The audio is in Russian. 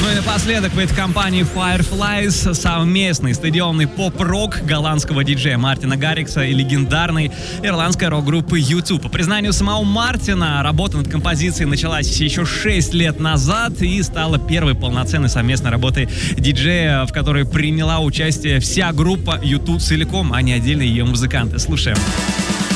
Ну и напоследок в этой компании Fireflies совместный стадионный поп-рок голландского диджея Мартина Гаррикса и легендарной ирландской рок-группы U2. По признанию самого Мартина, работа над композицией началась еще 6 лет назад и стала первой полноценной совместной работой диджея, в которой приняла участие вся группа U2 целиком, а не отдельные ее музыканты. Слушаем.